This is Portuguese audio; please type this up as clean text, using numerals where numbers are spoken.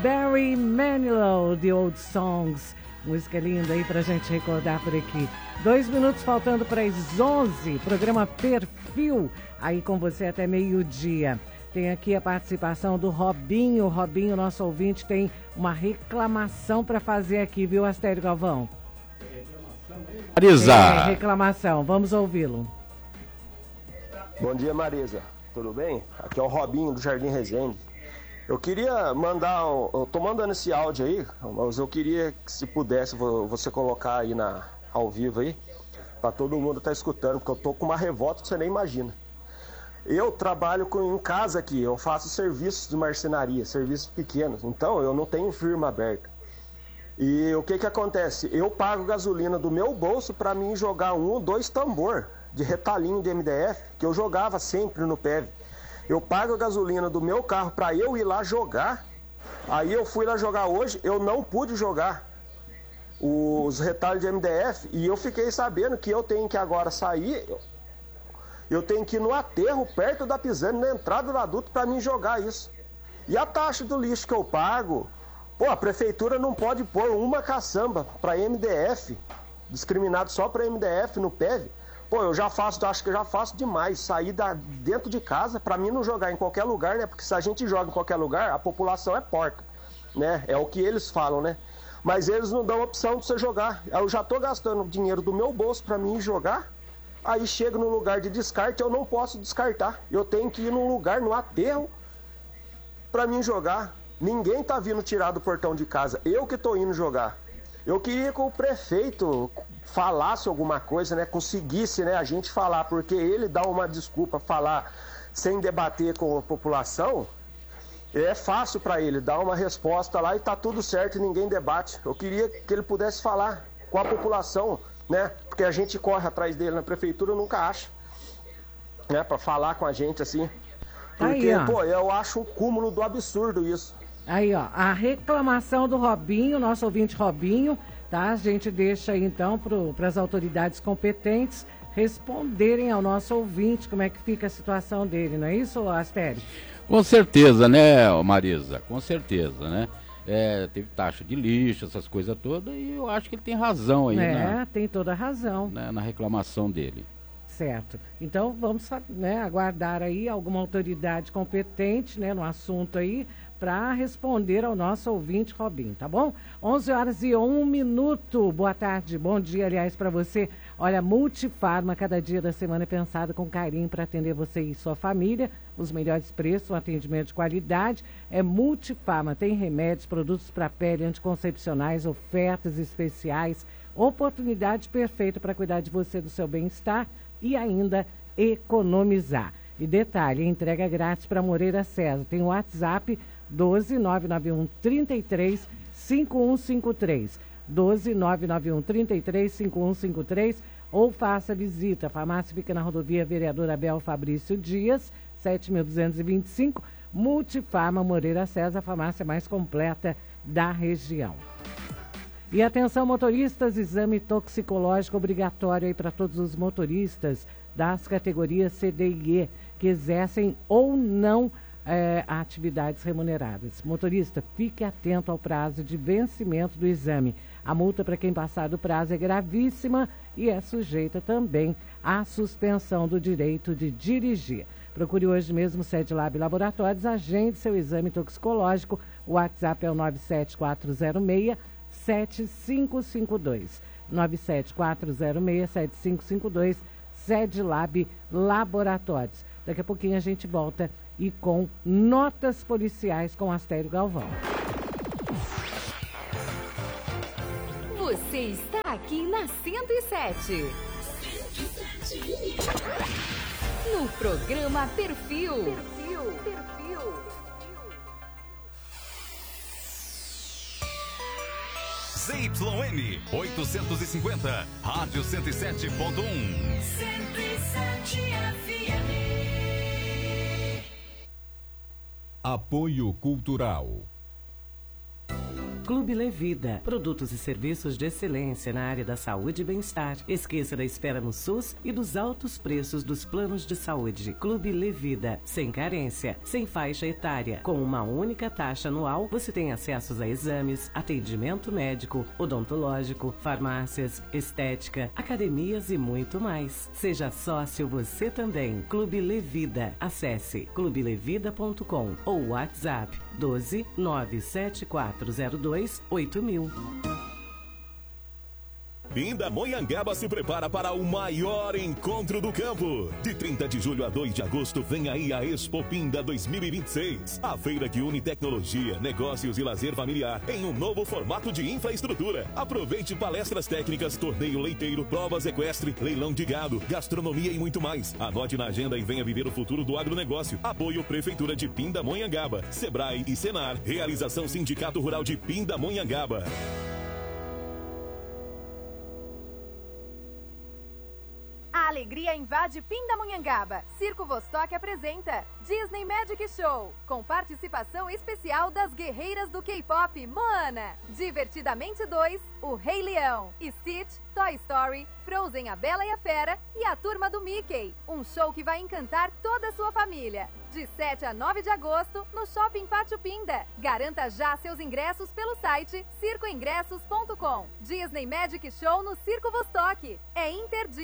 Barry Manilow, The Old Songs. Música linda aí pra gente recordar por aqui. 2 minutos faltando para as 11. Programa Perfil, aí com você até meio-dia. Tem aqui a participação do Robinho. Robinho, nosso ouvinte, tem uma reclamação para fazer aqui, viu, Astério Galvão? Marisa. Reclamação, vamos ouvi-lo. Bom dia, Marisa. Tudo bem? Aqui é o Robinho do Jardim Resende. Eu queria mandar, eu tô mandando esse áudio aí, mas eu queria que, se pudesse, você colocar aí ao vivo aí, para todo mundo estar escutando, porque eu tô com uma revolta que você nem imagina. Eu trabalho em casa aqui, eu faço serviços de marcenaria, serviços pequenos, então eu não tenho firma aberta. E o que acontece? Eu pago gasolina do meu bolso para mim jogar 1 ou 2 tambor de retalhinho de MDF, que eu jogava sempre no PEV. Eu pago a gasolina do meu carro para eu ir lá jogar. Aí eu fui lá jogar hoje, eu não pude jogar os retalhos de MDF e eu fiquei sabendo que eu tenho que agora sair, eu tenho que ir no aterro perto da Pisani, na entrada do adulto, para mim jogar isso. E a taxa do lixo que eu pago, pô, a prefeitura não pode pôr uma caçamba para MDF, discriminado só para MDF no PEV. Pô, eu já faço, acho que eu já faço demais, sair dentro de casa, pra mim não jogar em qualquer lugar, né? Porque se a gente joga em qualquer lugar, a população é porca, né? É o que eles falam, né? Mas eles não dão opção de você jogar. Eu já tô gastando dinheiro do meu bolso pra mim jogar, aí chego no lugar de descarte, eu não posso descartar. Eu tenho que ir num lugar, no aterro, pra mim jogar. Ninguém tá vindo tirar do portão de casa, eu que tô indo jogar. Eu queria que o prefeito falasse alguma coisa, né? Conseguisse, né, a gente falar, porque ele dá uma desculpa, falar sem debater com a população, é fácil para ele dar uma resposta lá e tá tudo certo e ninguém debate. Eu queria que ele pudesse falar com a população, né? Porque a gente corre atrás dele na prefeitura, nunca acha, né? Para falar com a gente assim. Porque, aí, pô, eu acho um cúmulo do absurdo isso. Aí, ó, a reclamação do Robinho, nosso ouvinte Robinho, tá? A gente deixa aí, então, para as autoridades competentes responderem ao nosso ouvinte como é que fica a situação dele, não é isso, Astério? Com certeza, né, Marisa? Com certeza, né? Teve taxa de lixo, essas coisas todas, e eu acho que ele tem razão aí, né? Tem toda a razão. Na reclamação dele. Certo. Então, vamos, né, aguardar aí alguma autoridade competente, né, no assunto aí, para responder ao nosso ouvinte Robinho, tá bom? 11h01. Boa tarde, bom dia, aliás, para você. Olha, Multifarma, cada dia da semana é pensado com carinho para atender você e sua família. Os melhores preços, um atendimento de qualidade. É Multifarma, tem remédios, produtos para pele, anticoncepcionais, ofertas especiais, oportunidade perfeita para cuidar de você, do seu bem-estar e ainda economizar. E detalhe, entrega grátis para Moreira César. Tem o WhatsApp 12991 33 5153. 12991 33 5153. Ou faça visita. A farmácia fica na rodovia Vereador Abel Fabrício Dias, 7.225. Multifarma Moreira César, a farmácia mais completa da região. E atenção, motoristas, exame toxicológico obrigatório aí para todos os motoristas das categorias C, D e E que exercem ou não atividades remuneradas. Motorista, fique atento ao prazo de vencimento do exame. A multa para quem passar do prazo é gravíssima e é sujeita também à suspensão do direito de dirigir. Procure hoje mesmo o SEDLAB Laboratórios, agende seu exame toxicológico. O WhatsApp é o 97406 7552. 97406 7552, SEDLAB Laboratórios. Daqui a pouquinho a gente volta e com notas policiais com Astério Galvão. Você está aqui na 107. No programa Perfil. ZYN 850, Rádio 107.1. 107 FM. Apoio Cultural. Clube Levida, produtos e serviços de excelência na área da saúde e bem-estar. Esqueça da espera no SUS e dos altos preços dos planos de saúde. Clube Levida, sem carência, sem faixa etária, com uma única taxa anual, você tem acessos a exames, atendimento médico, odontológico, farmácias, estética, academias e muito mais. Seja sócio você também. Clube Levida. Acesse clubelevida.com ou WhatsApp 12 97402 8000. Pindamonhangaba se prepara para o maior encontro do campo. De 30 de julho a 2 de agosto vem aí a Expo Pinda 2026. A feira que une tecnologia, negócios e lazer familiar em um novo formato de infraestrutura. Aproveite palestras técnicas, torneio leiteiro, provas equestre, leilão de gado, gastronomia e muito mais. Anote na agenda e venha viver o futuro do agronegócio. Apoio Prefeitura de Pindamonhangaba, Sebrae e Senar. Realização Sindicato Rural de Pindamonhangaba. A alegria invade Pindamonhangaba. Circo Vostok apresenta Disney Magic Show, com participação especial das guerreiras do K-pop Moana, Divertidamente 2, O Rei Leão, Stitch, Toy Story, Frozen, A Bela e a Fera e a Turma do Mickey. Um show que vai encantar toda a sua família. De 7 a 9 de agosto, no Shopping Pátio Pinda. Garanta já seus ingressos pelo site circoingressos.com. Disney Magic Show no Circo Vostok. É imperdível.